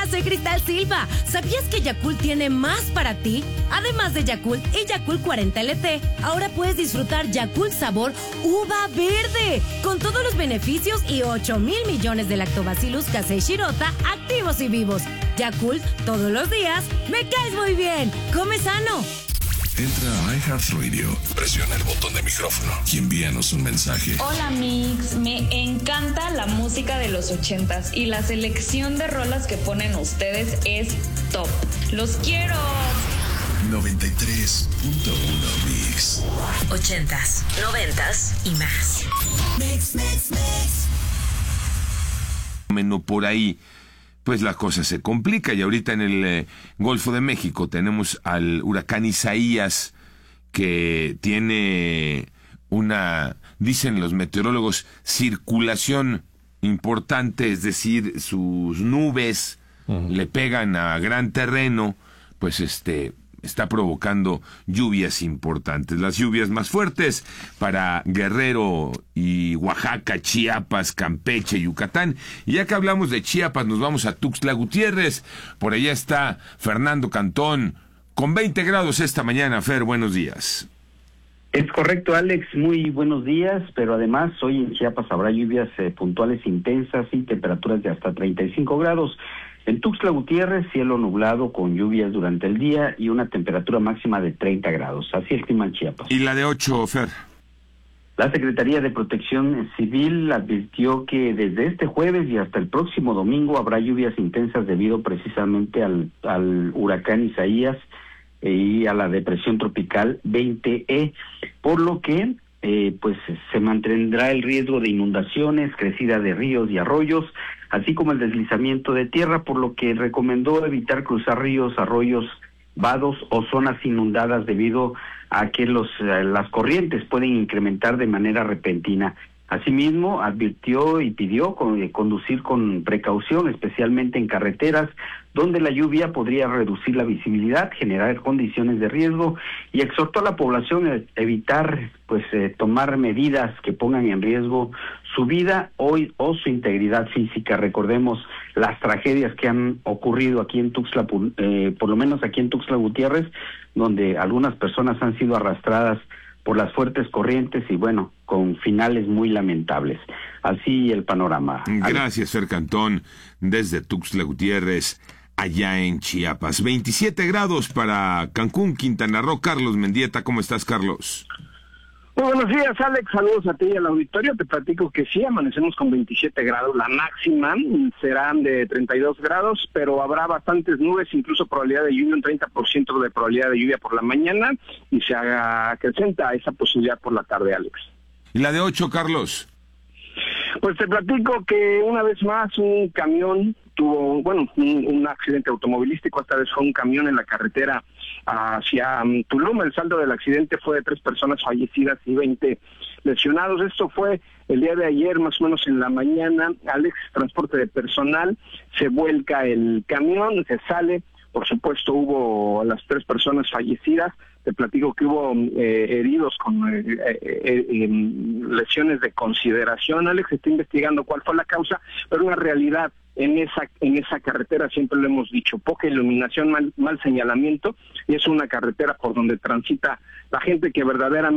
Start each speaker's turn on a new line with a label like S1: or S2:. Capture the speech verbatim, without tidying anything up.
S1: soy Cristal Silva. ¿Sabías que Yakult tiene más para ti? Además de Yakult y Yakult cuarenta L T, ahora puedes disfrutar Yakult sabor uva verde, con todos los beneficios y ocho mil millones de lactobacillus casei shirota activos y vivos. Yakult, todos los días, me caes muy bien. Come sano.
S2: Entra a iHeartRadio, presiona el botón de micrófono y envíanos un mensaje.
S3: Hola Mix, me encanta la música de los ochentas y la selección de rolas que ponen ustedes es top. ¡Los quiero!
S2: noventa y tres punto uno Mix.
S4: Ochentas, noventas y más.
S2: Mix, mix, mix.
S5: Menos por ahí, pues la cosa se complica y ahorita en el eh, Golfo de México tenemos al huracán Isaías, que tiene una, dicen los meteorólogos, circulación importante, es decir, sus nubes uh-huh. le pegan a gran terreno, pues este está provocando lluvias importantes. Las lluvias más fuertes para Guerrero y Oaxaca, Chiapas, Campeche, Yucatán. Y ya que hablamos de Chiapas, nos vamos a Tuxtla Gutiérrez. Por allá está Fernando Cantón, con veinte grados esta mañana. Fer, buenos días.
S6: Es correcto, Alex, muy buenos días, pero además hoy en Chiapas habrá lluvias eh, puntuales intensas y temperaturas de hasta treinta y cinco grados. En Tuxtla Gutiérrez, cielo nublado con lluvias durante el día y una temperatura máxima de treinta grados. Así el clima en Chiapas.
S5: ¿Y la de ocho, Fer?
S6: La Secretaría de Protección Civil advirtió que desde este jueves y hasta el próximo domingo habrá lluvias intensas debido precisamente al, al huracán Isaías y a la depresión tropical veinte E, por lo que eh, pues se mantendrá el riesgo de inundaciones, crecida de ríos y arroyos, así como el deslizamiento de tierra, por lo que recomendó evitar cruzar ríos, arroyos, vados o zonas inundadas debido a que los eh, las corrientes pueden incrementar de manera repentina. Asimismo, advirtió y pidió con, eh, conducir con precaución, especialmente en carreteras donde la lluvia podría reducir la visibilidad, generar condiciones de riesgo, y exhortó a la población a evitar pues eh, tomar medidas que pongan en riesgo su vida hoy o su integridad física. Recordemos las tragedias que han ocurrido aquí en Tuxtla, eh, por lo menos aquí en Tuxtla Gutiérrez, donde algunas personas han sido arrastradas por las fuertes corrientes y bueno, con finales muy lamentables. Así el panorama.
S5: Gracias, Fer Cantón, desde Tuxtla Gutiérrez, allá en Chiapas. veintisiete grados para Cancún, Quintana Roo. Carlos Mendieta, ¿cómo estás, Carlos?
S7: Muy buenos días, Alex. Saludos a ti y al auditorio. Te platico que sí, amanecemos con veintisiete grados. La máxima será de treinta y dos grados, pero habrá bastantes nubes, incluso probabilidad de lluvia, un treinta por ciento de probabilidad de lluvia por la mañana, y se acrecenta esa posibilidad por la tarde, Alex.
S5: ¿Y la de ocho, Carlos?
S7: Pues te platico que una vez más un camión tuvo, bueno, un, un accidente automovilístico. Esta vez fue un camión en la carretera hacia um, Tulum. El saldo del accidente fue de tres personas fallecidas y veinte lesionados. Esto fue el día de ayer, más o menos en la mañana. Alex, transporte de personal, se vuelca el camión, se sale. Por supuesto, hubo las tres personas fallecidas. Te platico que hubo eh, heridos con eh, eh, eh, lesiones de consideración. Alex, está investigando cuál fue la causa, pero una realidad en esa en esa carretera, siempre lo hemos dicho, poca iluminación, mal, mal señalamiento, y es una carretera por donde transita la gente que verdaderamente